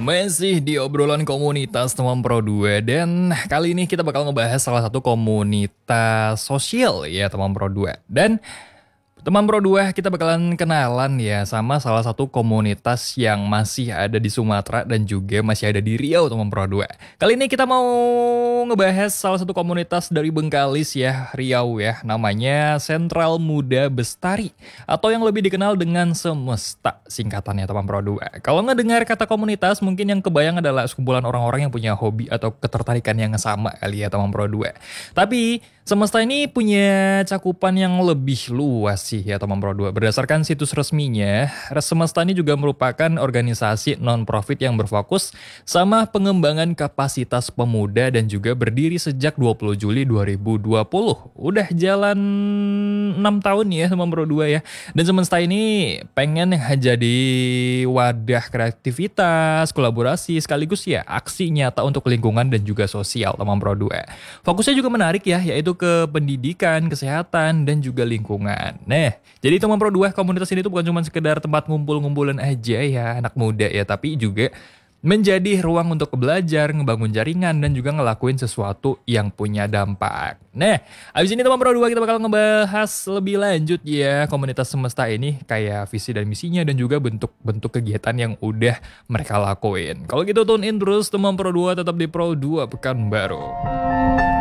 Masih di obrolan komunitas teman Pro 2 dan kali ini kita bakal ngebahas salah satu komunitas sosial ya teman Pro 2. Dan teman Pro 2 kita bakalan kenalan ya sama salah satu komunitas yang masih ada di Sumatera dan juga masih ada di Riau teman Pro 2. Kali ini kita mau ngebahas salah satu komunitas dari Bengkalis ya, Riau ya. Namanya Sentral Muda Bestari atau yang lebih dikenal dengan Semesta singkatannya teman Pro 2. Kalau ngedengar kata komunitas mungkin yang kebayang adalah sekumpulan orang-orang yang punya hobi atau ketertarikan yang sama kali ya teman Pro 2. Tapi Semesta ini punya cakupan yang lebih luas sih ya teman Pro 2. Berdasarkan situs resminya, Semesta ini juga merupakan organisasi non-profit yang berfokus sama pengembangan kapasitas pemuda dan juga berdiri sejak 20 Juli 2020. Udah jalan 6 tahun ya teman Pro 2 ya. Dan Semesta ini pengen jadi wadah kreativitas, kolaborasi, sekaligus ya aksi nyata untuk lingkungan dan juga sosial teman Pro 2. Fokusnya juga menarik ya, yaitu ke pendidikan, kesehatan, dan juga lingkungan. Nah, jadi teman Pro 2 komunitas ini tuh bukan cuma sekedar tempat ngumpul-ngumpulan aja ya anak muda ya, tapi juga menjadi ruang untuk belajar, ngebangun jaringan, dan juga ngelakuin sesuatu yang punya dampak. Nah, abis ini teman Pro 2 kita bakal ngebahas lebih lanjut ya komunitas Semesta ini, kayak visi dan misinya dan juga bentuk-bentuk kegiatan yang udah mereka lakuin. Kalau gitu tune in terus teman Pro 2 tetap di Pro 2 Pekanbaru.